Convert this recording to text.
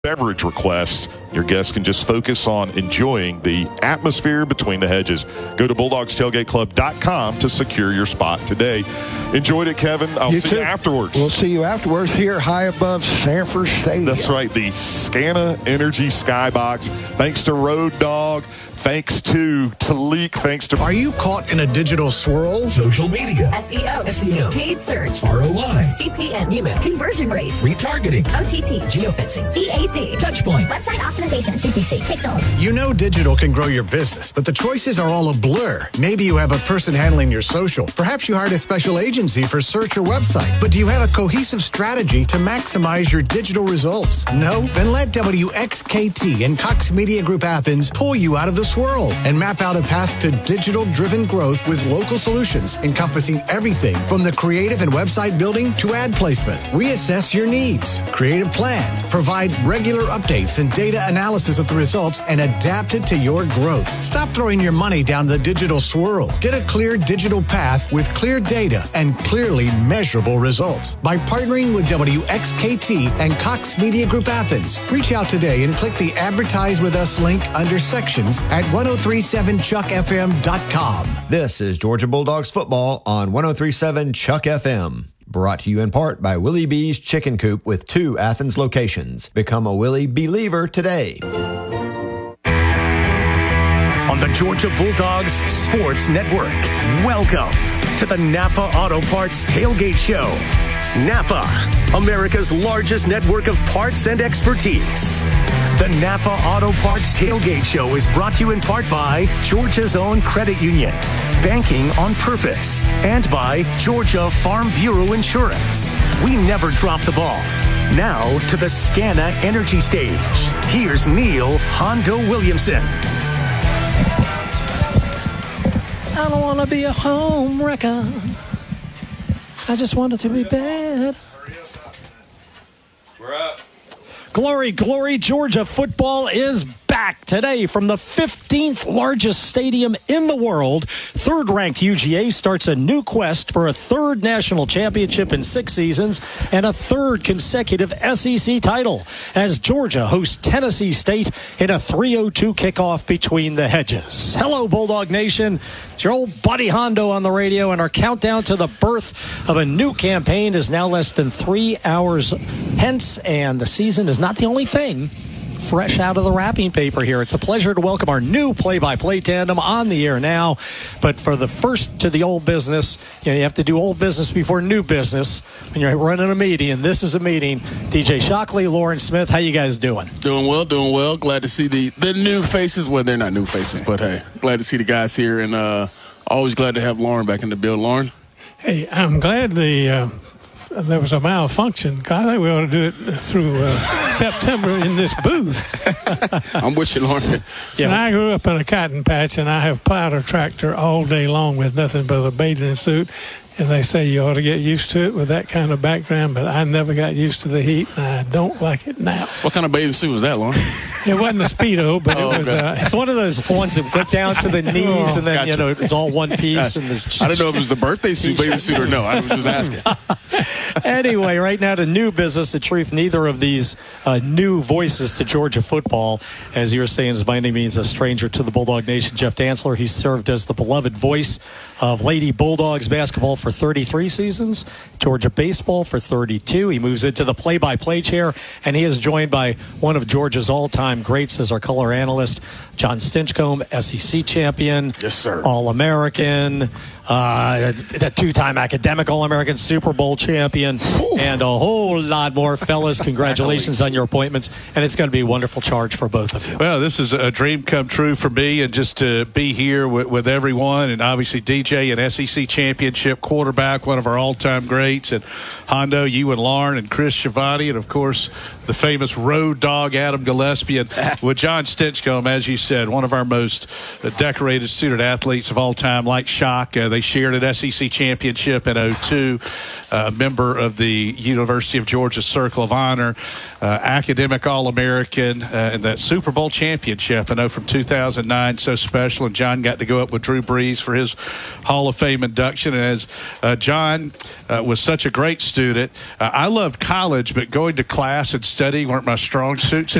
beverage requests, your guests can just focus on enjoying the atmosphere between the hedges. Go to BulldogstailgateClub.com to secure your spot today. Enjoyed it, Kevin. I'll see you afterwards. We'll see you afterwards here high above Sanford Stadium. That's right, the Scana Energy Skybox. Thanks to Road Dog. Thanks to Talik. Thanks to... Are you caught in a digital swirl? Social media. SEO. Paid search. ROI. CPM. Email. Conversion rates. Retargeting. OTT. Geofencing. CAC. Touchpoint. Website optimization. CPC. Pixel. You know digital can grow your business, but the choices are all a blur. Maybe you have a person handling your social. Perhaps you hired a special agency for search or website. But do you have a cohesive strategy to maximize your digital results? No? Then let WXKT and Cox Media Group Athens pull you out of the swirl and map out a path to digital-driven growth with local solutions encompassing everything from the creative and website building to ad placement. Reassess your needs, create a plan, provide regular updates and data analysis of the results, and adapt it to your growth. Stop throwing your money down the digital swirl. Get a clear digital path with clear data and clearly measurable results. By partnering with WXKT and Cox Media Group Athens, reach out today and click the Advertise With Us link under Sections at 1037chuckfm.com. This is Georgia Bulldogs football on 1037 Chuck FM. Brought to you in part by Willie B's Chicken Coop with 2 Athens locations. Become a Willie Believer today. On the Georgia Bulldogs Sports Network, welcome to the Napa Auto Parts Tailgate Show. Napa, America's largest network of parts and expertise. The Napa Auto Parts Tailgate Show is brought to you in part by Georgia's own credit union, Banking on Purpose, and by Georgia Farm Bureau Insurance. We never drop the ball. Now to the Scana Energy Stage. Here's Neil Hondo Williamson. I don't want to be a home wrecker. I just want it to be bad. We're up. Glory, glory, Georgia football is back today from the 15th largest stadium in the world. Third-ranked UGA starts a new quest for a third national championship in 6 seasons and a third consecutive SEC title as Georgia hosts Tennessee State in a 3:02 kickoff between the hedges. Hello, Bulldog Nation. It's your old buddy Hondo on the radio, and our countdown to the birth of a new campaign is now less than 3 hours hence, and the season is not the only thing fresh out of the wrapping paper here. It's a pleasure to welcome our new play-by-play tandem on the air now. But for the first to the old business, you have to do old business before new business when you're running a meeting, and this is a meeting. DJ Shockley, Lauren Smith, how you guys doing? Doing well. Glad to see the new faces. Well, they're not new faces, but hey, glad to see the guys here, and always glad to have Lauren back in the build. Lauren? Hey, I'm glad there was a malfunction. I think we ought to do it through September in this booth. I'm with you, Lauren. And I grew up in a cotton patch, and I have plowed a tractor all day long with nothing but a bathing suit. And they say you ought to get used to it with that kind of background, but I never got used to the heat, and I don't like it now. What kind of bathing suit was that, Lauren? It wasn't a Speedo, but it was. It's one of those ones that go down to the knees, and then gotcha. it's all one piece. I didn't know if it was the birthday suit, bathing suit, or no. I was just asking. Anyway, right now to new business. In truth, neither of these new voices to Georgia football, as you were saying, is by any means a stranger to the Bulldog Nation. Jeff Dantzler, he served as the beloved voice of Lady Bulldogs basketball for 33 seasons, Georgia baseball for 32. He moves into the play-by-play chair, and he is joined by one of Georgia's all-time greats as our color analyst, John Stinchcomb, SEC champion, yes, sir, All-American, the two-time academic All-American, Super Bowl champion, and a whole lot more. Fellas, congratulations on your appointments, and it's going to be a wonderful charge for both of you. Well, this is a dream come true for me, and just to be here with everyone, and obviously DJ, an SEC championship quarterback, one of our all-time greats, and Hondo, you and Lauren and Chris Schiavone, and of course the famous road dog Adam Gillespie, and with John Stinchcomb, as you said, one of our most decorated student athletes of all time, like Shock. They shared an SEC championship in 2002, a member of the University of Georgia Circle of Honor, academic All-American, and that Super Bowl championship, I know, from 2009, so special. And John got to go up with Drew Brees for his Hall of Fame induction. And as John was such a great student. I loved college, but going to class and studying weren't my strong suits